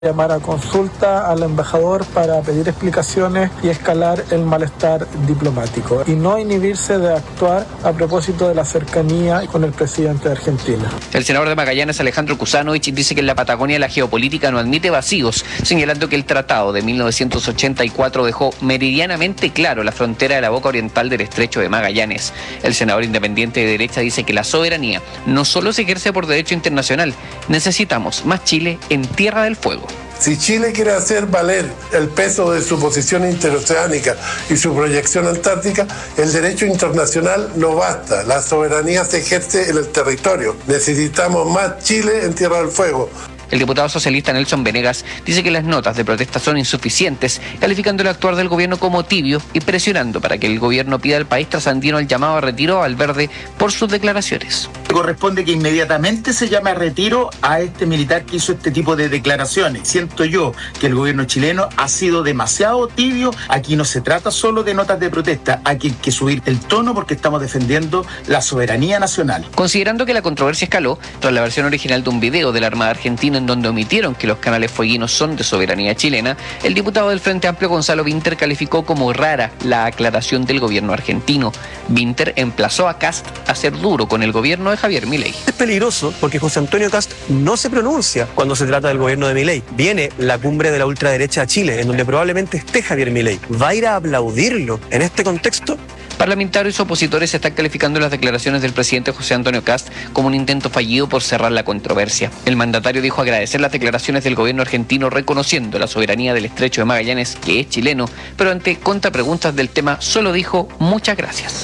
llamar a consulta al embajador para pedir explicaciones y escalar el malestar diplomático y no inhibirse de actuar a propósito de la cercanía con el presidente de Argentina. El senador de Magallanes, Alejandro Kusanovich, dice que en la Patagonia la geopolítica no admite vacíos, señalando que el tratado de 1984 dejó meridianamente claro la frontera de la boca oriental del estrecho de Magallanes. El senador independiente de derecha dice que la soberanía no solo se ejerce por derecho internacional, necesitamos más Chile en Tierra del Fuego. Si Chile quiere hacer valer el peso de su posición interoceánica y su proyección antártica, el derecho internacional no basta. La soberanía se ejerce en el territorio. Necesitamos más Chile en Tierra del Fuego. El diputado socialista Nelson Venegas dice que las notas de protesta son insuficientes, calificando el actuar del gobierno como tibio y presionando para que el gobierno pida al país trasandino el llamado a retiro a Valverde por sus declaraciones. Corresponde que inmediatamente se llame a retiro a este militar que hizo este tipo de declaraciones. Siento yo que el gobierno chileno ha sido demasiado tibio. Aquí no se trata solo de notas de protesta, aquí hay que subir el tono porque estamos defendiendo la soberanía nacional. Considerando que la controversia escaló tras la versión original de un video de la Armada Argentina en donde omitieron que los canales fueguinos son de soberanía chilena, el diputado del Frente Amplio Gonzalo Vinter calificó como rara la aclaración del gobierno argentino. Vinter emplazó a Kast a ser duro con el gobierno de Javier Milei. Es peligroso porque José Antonio Kast no se pronuncia cuando se trata del gobierno de Milei. Viene la cumbre de la ultraderecha a Chile, en donde probablemente esté Javier Milei. ¿Va a ir a aplaudirlo en este contexto? Parlamentarios opositores están calificando las declaraciones del presidente José Antonio Kast como un intento fallido por cerrar la controversia. El mandatario dijo agradecer las declaraciones del gobierno argentino reconociendo la soberanía del estrecho de Magallanes, que es chileno, pero ante contrapreguntas del tema solo dijo muchas gracias.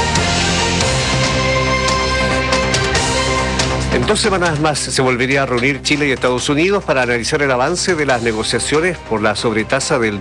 En 2 semanas más se volvería a reunir Chile y Estados Unidos para analizar el avance de las negociaciones por la sobretasa del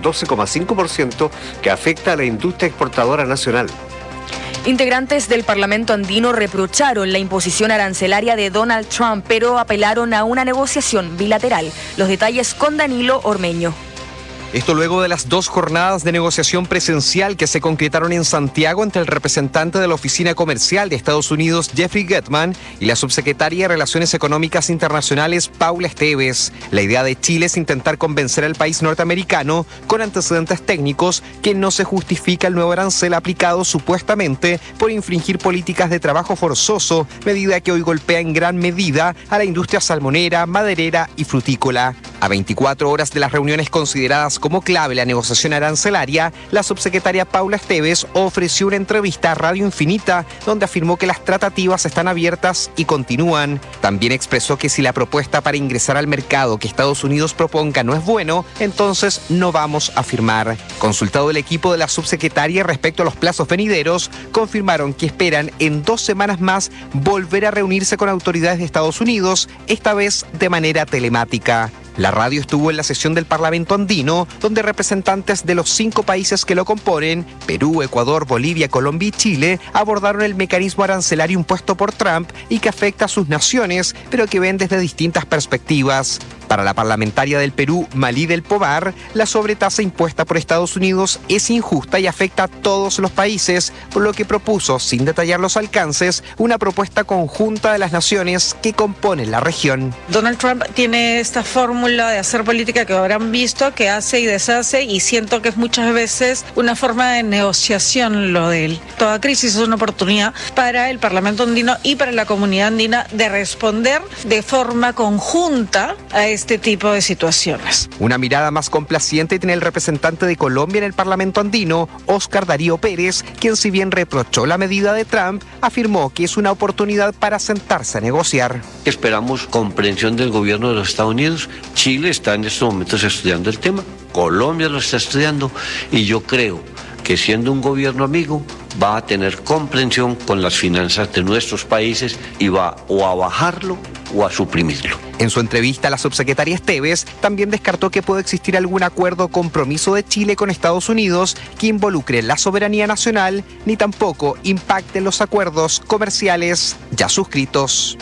12,5% que afecta a la industria exportadora nacional. Integrantes del Parlamento andino reprocharon la imposición arancelaria de Donald Trump, pero apelaron a una negociación bilateral. Los detalles con Danilo Ormeño. Esto luego de las 2 jornadas de negociación presencial que se concretaron en Santiago entre el representante de la Oficina Comercial de Estados Unidos, Jeffrey Getman, y la subsecretaria de Relaciones Económicas Internacionales, Paula Esteves. La idea de Chile es intentar convencer al país norteamericano, con antecedentes técnicos, que no se justifica el nuevo arancel aplicado supuestamente por infringir políticas de trabajo forzoso, medida que hoy golpea en gran medida a la industria salmonera, maderera y frutícola. A 24 horas de las reuniones consideradas como clave la negociación arancelaria, la subsecretaria Paula Esteves ofreció una entrevista a Radio Infinita donde afirmó que las tratativas están abiertas y continúan. También expresó que si la propuesta para ingresar al mercado que Estados Unidos proponga no es bueno, entonces no vamos a firmar. Consultado el equipo de la subsecretaria respecto a los plazos venideros, confirmaron que esperan en 2 semanas más volver a reunirse con autoridades de Estados Unidos, esta vez de manera telemática. La radio estuvo en la sesión del Parlamento andino, donde representantes de los 5 países que lo componen, Perú, Ecuador, Bolivia, Colombia y Chile, abordaron el mecanismo arancelario impuesto por Trump y que afecta a sus naciones, pero que ven desde distintas perspectivas. Para la parlamentaria del Perú, Malí del Pobar, la sobretasa impuesta por Estados Unidos es injusta y afecta a todos los países, por lo que propuso, sin detallar los alcances, una propuesta conjunta de las naciones que componen la región. Donald Trump tiene esta fórmula de hacer política que habrán visto, que hace y deshace, y siento que es muchas veces una forma de negociación lo de él. Toda crisis es una oportunidad para el Parlamento andino y para la comunidad andina de responder de forma conjunta a este tipo de situaciones. Una mirada más complaciente tiene el representante de Colombia en el Parlamento andino, Óscar Darío Pérez, quien si bien reprochó la medida de Trump, afirmó que es una oportunidad para sentarse a negociar. Esperamos comprensión del gobierno de los Estados Unidos. Chile está en estos momentos estudiando el tema, Colombia lo está estudiando y yo creo que siendo un gobierno amigo va a tener comprensión con las finanzas de nuestros países y va o a bajarlo o a suprimirlo. En su entrevista, la subsecretaria Esteves también descartó que pueda existir algún acuerdo o compromiso de Chile con Estados Unidos que involucre la soberanía nacional ni tampoco impacte los acuerdos comerciales ya suscritos.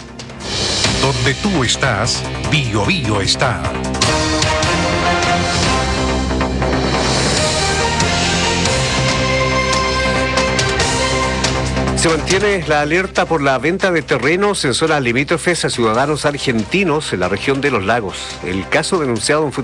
Donde tú estás, Bio Bio está. Se mantiene la alerta por la venta de terrenos en zonas limítrofes a ciudadanos argentinos en la región de Los Lagos. El caso denunciado en